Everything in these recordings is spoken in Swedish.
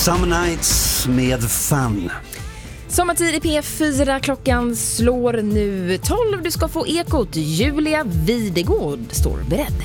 Summer Nights med Fun. Sommartid i P4, klockan slår nu 12. Du ska få Ekot. Julia Videgård står beredd.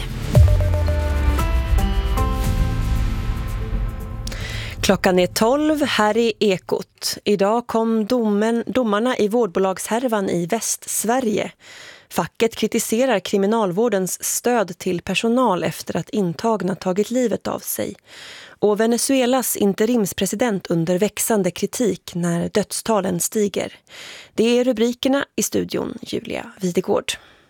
Klockan är 12 här i Ekot. Idag kom domarna i vårdbolagshärvan i Västsverige. Facket kritiserar kriminalvårdens stöd till personal efter att intagna tagit livet av sig. Och Venezuelas interimspresident under växande kritik när dödstalen stiger. Det är rubrikerna i studion, Julia Videgård.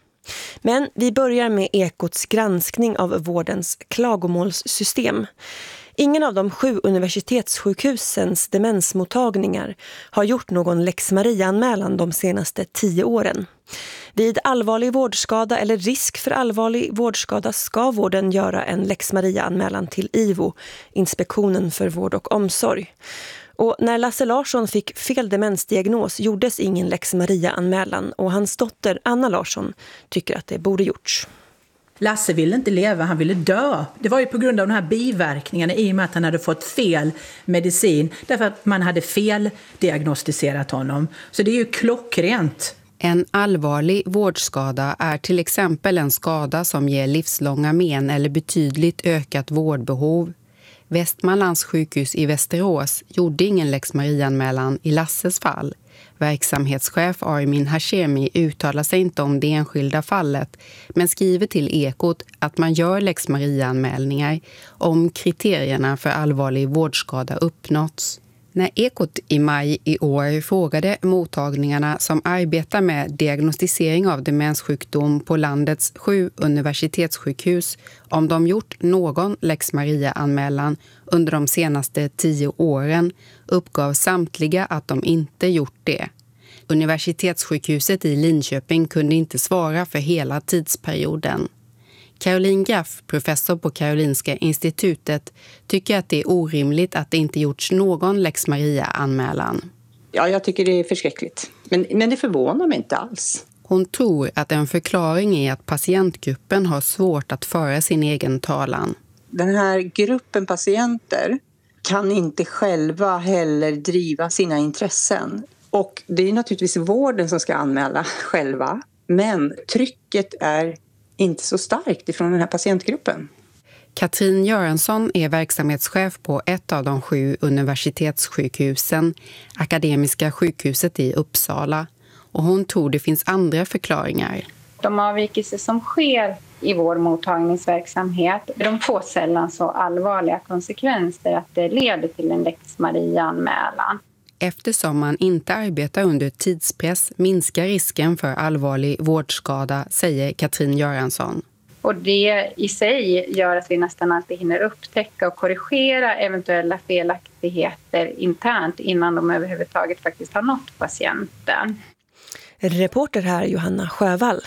Men vi börjar med Ekots granskning av vårdens klagomålssystem. Ingen av de 7 universitetssjukhusens demensmottagningar har gjort någon Lex Maria-anmälan de senaste 10 åren. Vid allvarlig vårdskada eller risk för allvarlig vårdskada ska vården göra en Lex Maria-anmälan till IVO, Inspektionen för vård och omsorg. Och när Lasse Larsson fick fel demensdiagnos gjordes ingen Lex Maria-anmälan och hans dotter Anna Larsson tycker att det borde gjorts. Lasse ville inte leva, han ville dö. Det var ju på grund av de här biverkningarna i och med att han hade fått fel medicin. Därför att man hade fel diagnostiserat honom. Så det är ju klockrent. En allvarlig vårdskada är till exempel en skada som ger livslånga men eller betydligt ökat vårdbehov. Västmanlands sjukhus i Västerås gjorde ingen Lex Maria-anmälan i Lasses fall. Verksamhetschef Armin Hashemi uttalar sig inte om det enskilda fallet men skriver till Ekot att man gör Lex Maria-anmälningar om kriterierna för allvarlig vårdskada uppnåtts. När Ekot i maj i år frågade mottagningarna som arbetar med diagnostisering av demenssjukdom på landets 7 universitetssjukhus om de gjort någon Lex Maria-anmälan under de senaste 10 åren uppgav samtliga att de inte gjort det. Universitetssjukhuset i Linköping kunde inte svara för hela tidsperioden. Caroline Graff, professor på Karolinska institutet, tycker att det är orimligt att det inte gjorts någon Lex Maria-anmälan. Ja, jag tycker det är förskräckligt. Men det förvånar mig inte alls. Hon tror att en förklaring är att patientgruppen har svårt att föra sin egen talan. Den här gruppen patienter kan inte själva heller driva sina intressen. Och det är naturligtvis vården som ska anmäla själva. Men trycket är inte så starkt ifrån den här patientgruppen. Katrin Göransson är verksamhetschef på ett av de 7 universitetssjukhusen, Akademiska sjukhuset i Uppsala. Och hon tror det finns andra förklaringar. De avvikelser som sker i vår mottagningsverksamhet, de får sällan så allvarliga konsekvenser att det leder till en Lex Maria-anmälan. Eftersom man inte arbetar under tidspress minskar risken för allvarlig vårdskada, säger Katrin Göransson. Och det i sig gör att vi nästan alltid hinner upptäcka och korrigera eventuella felaktigheter internt innan de överhuvudtaget faktiskt har nått patienten. Reporter här Johanna Sjövall.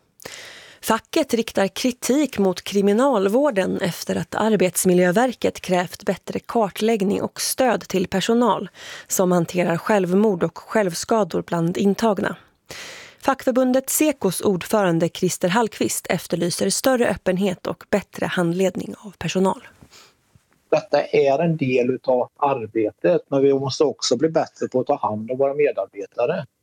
Facket riktar kritik mot kriminalvården efter att Arbetsmiljöverket krävt bättre kartläggning och stöd till personal som hanterar självmord och självskador bland intagna. Fackförbundet Sekos ordförande Christer Hallqvist efterlyser större öppenhet och bättre handledning av personal. Detta är en del av arbetet, men vi måste också bli bättre på att ta hand om våra medarbetare.